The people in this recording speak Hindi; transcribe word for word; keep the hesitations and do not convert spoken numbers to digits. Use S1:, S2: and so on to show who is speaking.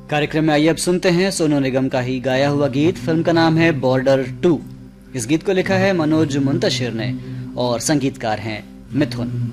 S1: कार्यक्रम में आइए अब सुनते हैं सोनू निगम का ही गाया हुआ गीत। फिल्म का नाम है बॉर्डर टू। इस गीत को लिखा है मनोज मुंतशिर ने और संगीतकार हैं मिथुन।